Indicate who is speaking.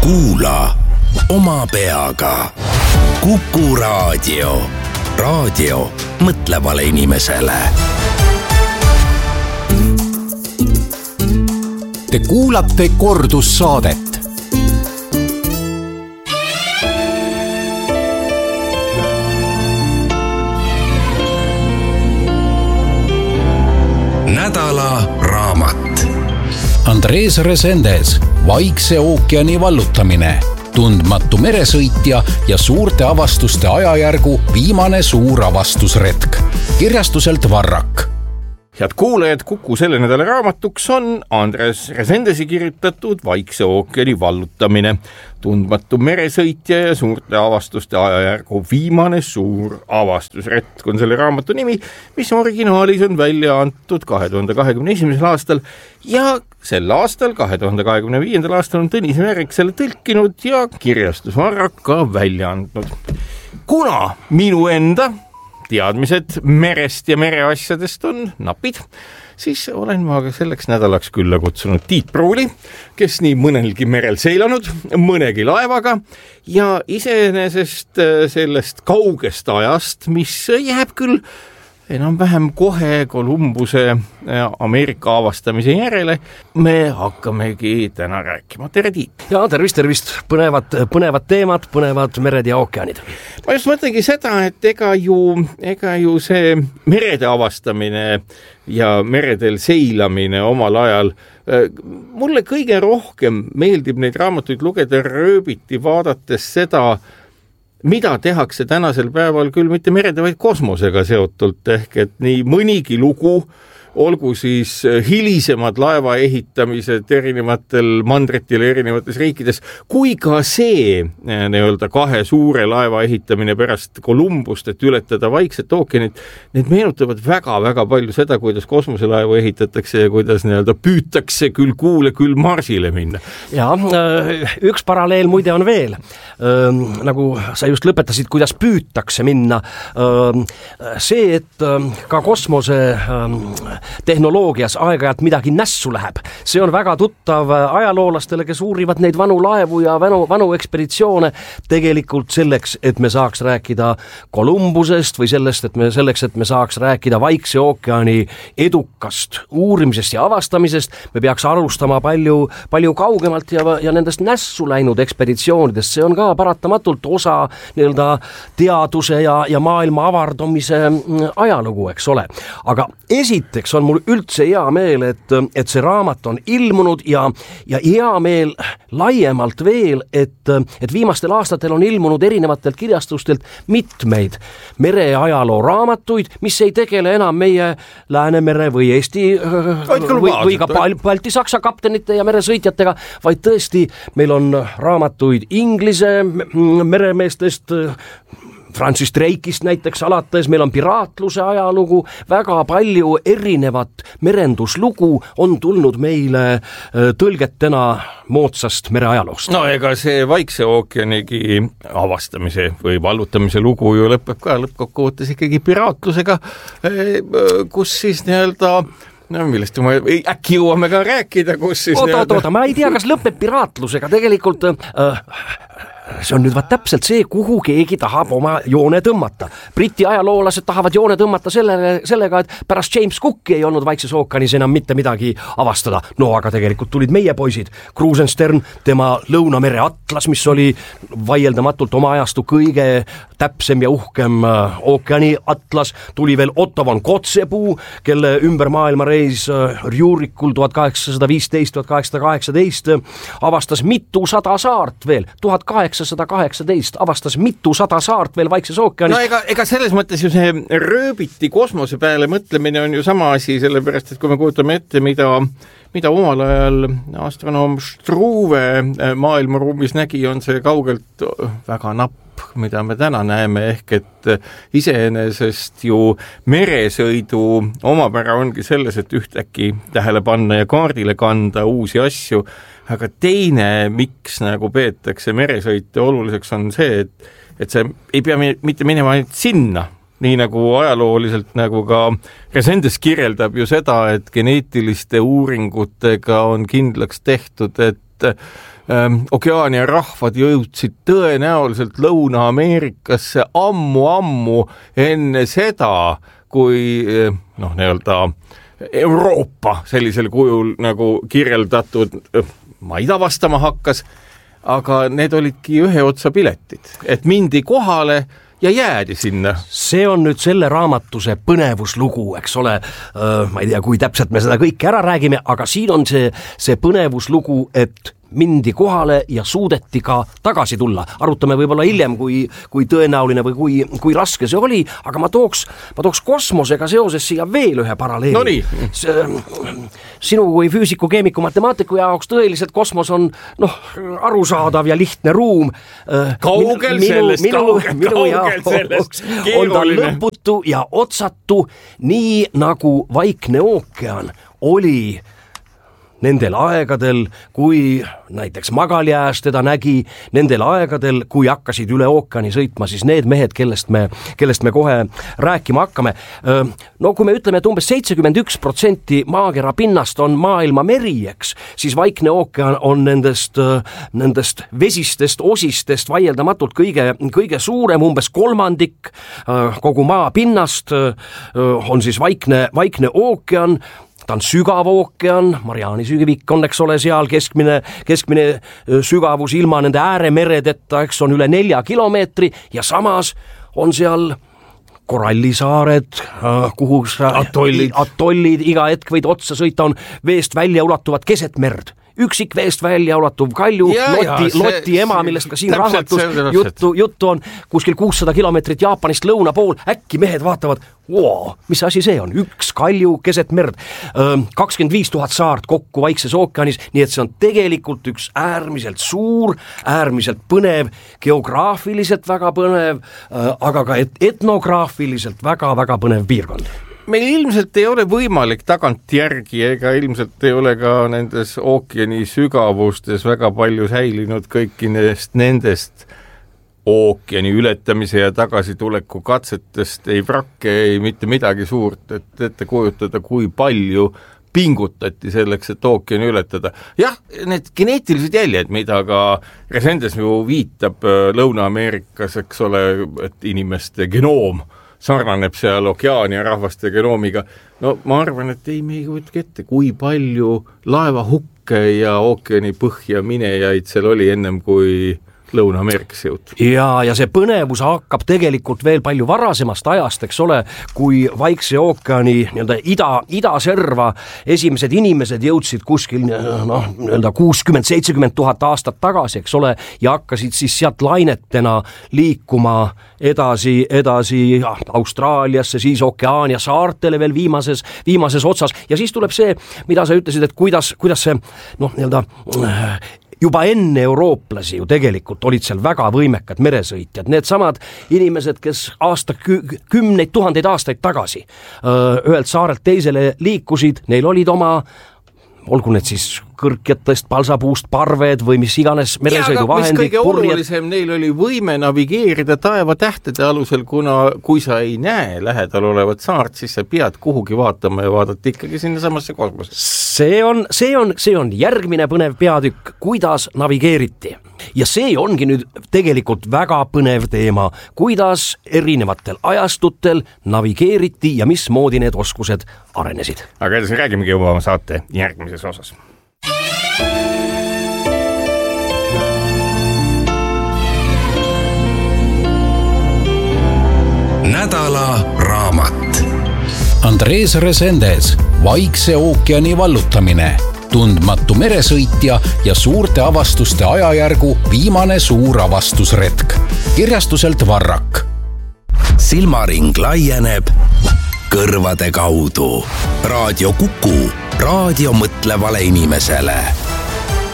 Speaker 1: Kuula oma peaga. Kuku Raadio. Raadio mõtlevale inimesele.
Speaker 2: Te kuulate kordussaadet.
Speaker 1: Nädala raamat.
Speaker 2: Andres Resendes, Vaikse ookeani vallutamine, tundmatu meresõitja ja suurte avastuste ajajärgu viimane suur avastusretk. Kirjastuselt Varrak.
Speaker 3: Head kuulajad, Kuku selle nädala raamatuks on Andres Resendesi kirjutatud Vaikse ookeani vallutamine, tundmatu meresõitja ja suurte avastuste ajajärgu viimane suur avastusretk on selle raamatu nimi, mis originaalis on välja antud 2021. aastal ja sel aastal, 2025. aastal on Tõnis Määrik selle tõlkinud ja kirjastus Varrak ka välja andnud. Kuna minu enda teadmised merest ja mereasjadest on napid, siis olen ma selleks nädalaks külla kutsunud Tiit Pruuli, kes nii mõnelgi merel seilanud, mõnegi laevaga ja iseenesest sellest kaugest ajast, mis jääb küll enam-vähem kohe Kolumbuse Ameerika avastamise järele, me hakkamegi täna rääkima. Tere, Tiit!
Speaker 4: Ja tervist! Põnevad teemad, põnevad mered ja ookeanid.
Speaker 3: Ma just mõtlengi seda, et ega ju see merede avastamine ja meredel seilamine omal ajal, mulle kõige rohkem meeldib neid raamatuid lugeda rööbiti vaadates seda, mida tehakse tänasel päeval küll mitte merede, vaid kosmosega seotult, ehk et nii mõnigi lugu, olgu siis hilisemad laeva ehitamised erinevatel mandritel erinevates riikides, kui ka see nii-öelda kahe suure laeva ehitamine pärast Kolumbust, et ületada Vaikset ookeanit, need meenutavad väga-väga palju seda, kuidas kosmoselaevu ehitatakse ja kuidas nii-öelda püütakse küll Kuule, küll Marsile minna.
Speaker 4: Ja üks paralleel muide on veel, nagu sa just lõpetasid, kuidas püütakse minna. See, et ka kosmose tehnoloogias aeg-ajalt midagi nässu läheb. See on väga tuttav ajaloolastele, kes uurivad neid vanu laevu ja vanu ekspeditsioone tegelikult selleks, et me saaks rääkida Kolumbusest või selleks, et me saaks rääkida Vaikse ookeani edukast uurimisest ja avastamisest. Me peaks alustama palju kaugemalt ja nendest nässu läinud ekspeditsioonidest. See on ka paratamatult osa nii-öelda teaduse ja maailma avardumise ajalugu, eks ole. Aga esiteks on mul üldse hea meel, et see raamat on ilmunud ja hea meel laiemalt veel, et viimastel aastatel on ilmunud erinevatelt kirjastustelt mitmeid mereajaloo raamatuid, mis ei tegele enam meie Läänemere või Eesti või ka Balti-Saksa kaptenite ja meresõitjatega, vaid tõesti meil on raamatuid Inglise meremeestest, Francis Drake'ist näiteks alates, meil on piraatluse ajalugu, väga palju erinevat merenduslugu on tulnud meile tõlgetena moodsast mereajaloost.
Speaker 3: No ega see Vaikse ookeanigi avastamise või vallutamise lugu ju lõpeb ka lõppkokkuvõttes ikkagi piraatlusega, kus siis nii-öelda millest äkki jõuame ka rääkida, kus siis
Speaker 4: Oota, ma ei tea, kas lõpeb piraatlusega, tegelikult see on nüüd täpselt see, kuhu keegi tahab oma joone tõmmata. Briti ajaloolased tahavad joone tõmmata sellega, et pärast James Cooki ei olnud Vaikses ookeanis enam mitte midagi avastada. No aga tegelikult tulid meie poisid. Krusenstern, tema Lõunamere atlas, mis oli vaieldamatult oma ajastu kõige täpsem ja uhkem ookeani atlas. Tuli veel Otto von Kotzebue, kelle ümber maailma reis Rjurikul 1815-1818 avastas mitusada saart veel, 1818 avastas mitusada saart veel Vaikses ookeanis.
Speaker 3: No ega selles mõttes ju see rööbiti kosmose peale mõtlemine on ju sama asi, sellepärast et kui me kujutame ette, mida omal ajal astronoom Struve maailmaruumis nägi, on see kaugelt väga napp, mida me täna näeme, ehk et iseenesest ju meresõidu omapära ongi selles, et ühtäkki tähele panna ja kaardile kanda uusi asju, aga teine, miks nagu peetakse meresõite oluliseks, on see, et see ei pea mitte minema ainult sinna, nii nagu ajalooliselt nagu ka Resendes kirjeldab ju seda, et geneetiliste uuringutega on kindlaks tehtud, et Okeaania rahvad jõudsid tõenäoliselt Lõuna-Ameerikasse ammu enne seda, kui nii-öelda Euroopa sellisel kujul nagu kirjeldatud maid avastama hakkas, aga need olidki ühe otsa piletid, et mindi kohale ja jäädi sinna.
Speaker 4: See on nüüd selle raamatuse põnevuslugu, eks ole, ma ei tea, kui täpselt me seda kõike ära räägime, aga siin on see põnevuslugu, et mindi kohale ja suudeti ka tagasi tulla. Arutame võib-olla hiljem, kui tõenäoline või kui raske see oli, aga ma tooks kosmosega seoses siia veel ühe paralleeli.
Speaker 3: No nii.
Speaker 4: Sinu kui füüsiku, keemiku, matemaatiku jaoks tõeliselt kosmos on arusaadav ja lihtne ruum.
Speaker 3: Kaugel sellest.
Speaker 4: On ta lõputu ja otsatu, nii nagu Vaikne ookean oli nendel aegadel, kui näiteks Magaljääs teda nägi, nendel aegadel, kui hakkasid üle ookeani sõitma, siis need mehed, kellest me kohe rääkima hakkame. No kui me ütleme, et umbes 71% maakera pinnast on maailma meri, eks, siis Vaikne ookean on nendest vesistest osistest vaieldamatult kõige suurem, umbes kolmandik kogu maa pinnast on siis Vaikne ookean. Ta on sügav ookean, Mariani sügavik on, eks ole, seal keskmine sügavus ilma nende ääremeredeta, eks on üle 4 kilomeetri ja samas on seal korallisaared, kuhu atollid iga hetk võid otsa sõita, on veest välja ulatuvad keset merd. Üksik veest välja ulatuv kalju, Loti ema, millest ka siin raamatus juttu on, kuskil 600 kilomeetrit Jaapanist lõuna pool, äkki mehed vaatavad, mis asi see on, üks kalju keset merd, 25 000 saart kokku Vaikses ookeanis, nii et see on tegelikult üks äärmiselt suur, äärmiselt põnev, geograafiliselt väga põnev, aga ka etnograafiliselt väga-väga põnev piirkond.
Speaker 3: Meil ilmselt ei ole võimalik tagantjärgi ega ilmselt ei ole ka nendes ookeani sügavustes väga palju säilinud kõiki nendest ookeani ületamise ja tagasituleku katsetest, ei vrakke, ei mitte midagi suurt, et ette kujutada, kui palju pingutati selleks, et ookeani ületada. Jah, need geneetilised jäljed, mida ka Resendes ju viitab Lõuna-Ameerikas, eks ole, et inimeste genoom sarnaneb seal Okeaania rahvaste genoomiga. No ma arvan, et me ei kujutagi ette, kui palju laevahukke ja ookeani põhja minejaid seal oli ennem, kui Lõuna-Ameerikasse jõutud.
Speaker 4: Ja see põnevus hakkab tegelikult veel palju varasemast ajast, eks ole, kui Vaikse ookeani idaserva esimesed inimesed jõudsid kuskil 60-70 000 aastat tagasi, eks ole, ja hakkasid siis sealt lainetena liikuma edasi Austraaliasse, siis Okeaania saartele veel viimases otsas ja siis tuleb see, mida sa ütlesid, et kuidas see juba enne eurooplasi ju tegelikult olid seal väga võimekad meresõitjad, need samad inimesed, kes kümneid tuhandeid aastaid tagasi ühelt saarelt teisele liikusid, neil olid oma, olgu need siis kõrkjatest, palsapuust, parved või mis iganes meresõiduvahendid.
Speaker 3: Mis kõige olulisem, neil oli võime navigeerida taevatähtede alusel, kui sa ei näe lähedal olevat saart, siis sa pead kuhugi vaatama ja vaadata ikkagi sinna samasse kosmosesse.
Speaker 4: See on järgmine põnev peatükk, kuidas navigeeriti. Ja see ongi nüüd tegelikult väga põnev teema, kuidas erinevatel ajastutel navigeeriti ja mismoodi need oskused arenesid.
Speaker 3: Aga edasi räägimegi juba saate järgmises osas.
Speaker 1: Nädala raamat.
Speaker 2: Andres Resendes, Vaikse ookeani vallutamine, tundmatu meresõitja ja suurte avastuste ajajärgu viimane suur avastusretk. Kirjastuselt Varrak.
Speaker 1: Silmaring laieneb kõrvade kaudu. Raadio Kuku, raadio mõtlevale inimesele.